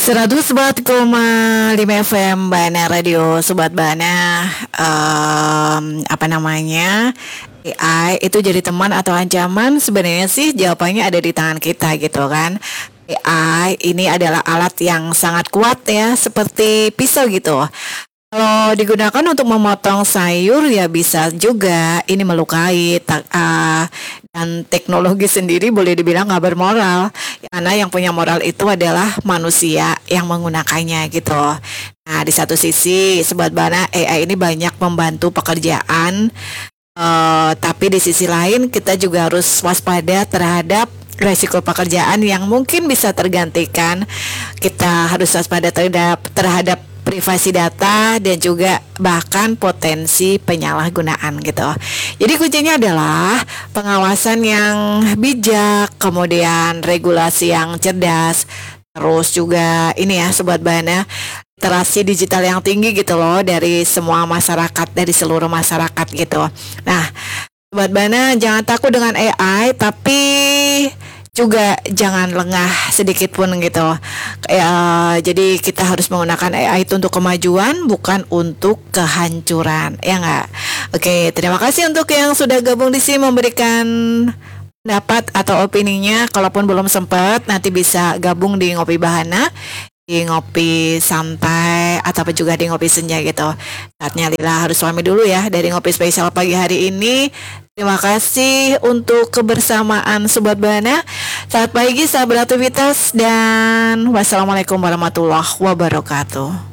104,5 FM Bana Radio Sobat Bana. Apa namanya, AI itu jadi teman atau ancaman? Sebenarnya sih jawabannya ada di tangan kita gitu kan. AI ini adalah alat yang sangat kuat ya, seperti pisau gitu. Kalau digunakan untuk memotong sayur ya bisa juga ini melukai. Dan teknologi sendiri boleh dibilang nggak bermoral, karena yang punya moral itu adalah manusia yang menggunakannya gitu. Nah, di satu sisi Sobat Bana, AI ini banyak membantu pekerjaan, tapi di sisi lain kita juga harus waspada terhadap resiko pekerjaan yang mungkin bisa tergantikan. Kita harus waspada terhadap privasi data dan juga bahkan potensi penyalahgunaan gitu. Jadi kuncinya adalah pengawasan yang bijak, kemudian regulasi yang cerdas, terus juga ini ya Sobat Bana, literasi digital yang tinggi gitu loh dari semua masyarakat, dari seluruh masyarakat gitu. Nah, Sobat Bana jangan takut dengan AI, tapi juga jangan lengah sedikit pun gitu. Jadi kita harus menggunakan AI itu untuk kemajuan, bukan untuk kehancuran, ya nggak? Oke, terima kasih untuk yang sudah gabung di sini memberikan pendapat atau opininya. Kalaupun belum sempat, nanti bisa gabung di Ngopi Bahana, di ngopi santai ataupun juga di ngopi senja gitu. Saatnya Lila harus pamit dulu ya dari ngopi spesial pagi hari ini. Terima kasih untuk kebersamaan Sobat Bana. Selamat pagi, selamat beraktivitas, dan wassalamualaikum warahmatullahi wabarakatuh.